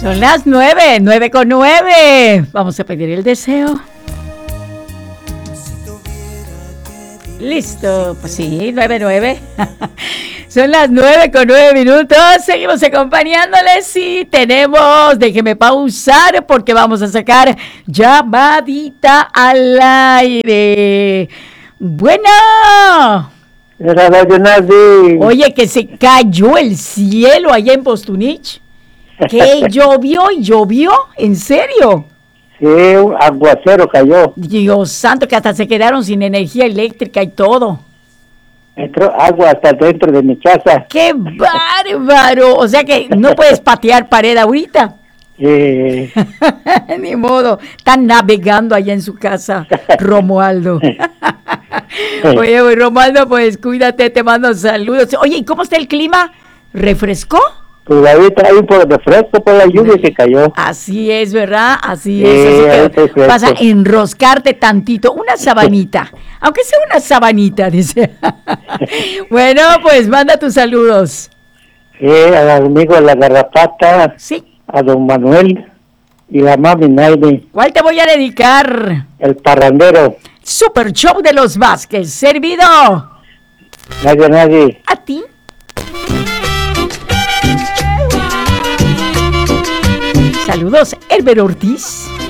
Son las 9:09. Vamos a pedir el deseo. Listo, pues sí, 9:09. Son las 9:09. Seguimos acompañándoles y tenemos, déjeme pausar porque vamos a sacar llamadita al aire. Bueno. Oye, que se cayó el cielo allá en Postunich. Que llovió y llovió, ¿en serio? Sí, un aguacero cayó. Dios santo, que hasta se quedaron sin energía eléctrica y todo. Entró agua hasta dentro de mi casa. ¡Qué bárbaro! O sea que no puedes patear pared ahorita. Ni modo, están navegando allá en su casa, Romualdo. Oye, Romualdo, pues cuídate, te mando saludos. Oye, ¿y cómo está el clima? ¿Refrescó? Pues ahorita hay un poco de fresco por la lluvia que cayó. Así es, ¿verdad? Así es. Así que vas a enroscarte tantito, una sabanita. Aunque sea una sabanita, dice. Bueno, pues manda tus saludos. Sí, al amigo de la Garrapata. Sí. A don Manuel y la mami Naide. ¿Cuál te voy a dedicar? El parrandero. Super Show de los Vázquez. Servido. Nadie. A ti. Saludos, Herbert Ortiz.